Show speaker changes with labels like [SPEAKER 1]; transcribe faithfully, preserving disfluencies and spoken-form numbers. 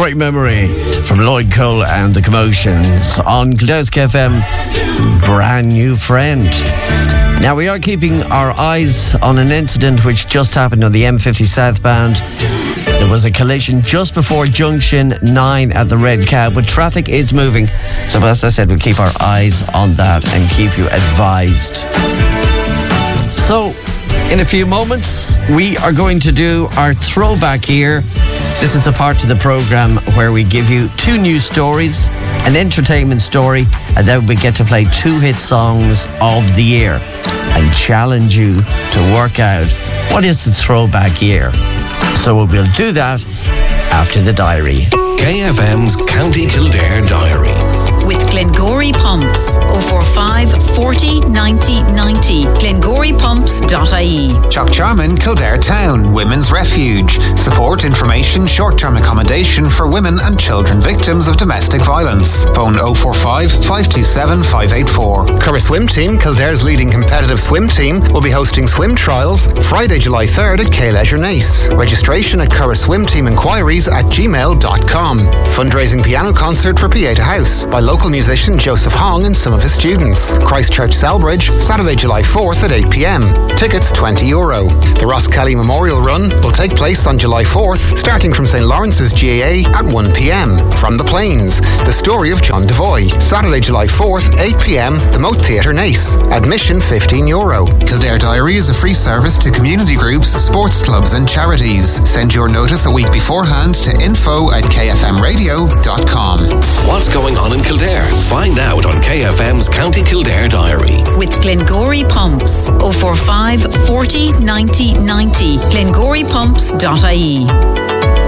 [SPEAKER 1] Great Memory from Lloyd Cole and the Commotions on Kildare's K F M, Brand New Friend. Now, we are keeping our eyes on an incident which just happened on the M fifty southbound. There was a collision just before junction nine at the Red Cow, but traffic is moving. So as I said, we'll keep our eyes on that and keep you advised. So, in a few moments, we are going to do our throwback year. This is the part of the programme where we give you two news stories, an entertainment story, and then we get to play two hit songs of the year and challenge you to work out what is the throwback year. So we'll do that after the diary.
[SPEAKER 2] K F M's County Kildare Diary.
[SPEAKER 3] With Glengory Pumps, oh four five, forty, ninety, ninety, glengory pumps dot I E.
[SPEAKER 4] Jock Jarman, Kildare Town, Women's Refuge. Support, information, short-term accommodation for women and children victims of domestic violence. Phone oh four five, five two seven, five eight four.
[SPEAKER 5] Curra Swim Team, Kildare's leading competitive swim team, will be hosting swim trials Friday, July third at K Leisure Nace. Registration at Curra Swim Team Inquiries at gmail dot com. Fundraising piano concert for Pieta House by local musician Joseph Hong and some of his students. Christchurch Selbridge, Saturday, July fourth at eight p.m. Tickets twenty euro. The Ross Kelly Memorial Run will take place on July fourth, starting from St Lawrence's G A A at one p.m. From the Plains, the story of John Devoy. Saturday, July fourth, eight p.m. The Moat Theatre Nace. Admission fifteen euro.
[SPEAKER 4] Kildare Diary is a free service to community groups, sports clubs and charities. Send your notice a week beforehand to info at k f m radio dot com.
[SPEAKER 2] What's going on in Kildare? Find out on K F M's County Kildare Diary.
[SPEAKER 3] With Glengory Pumps, oh four five, forty, ninety, ninety, glengory pumps dot I E.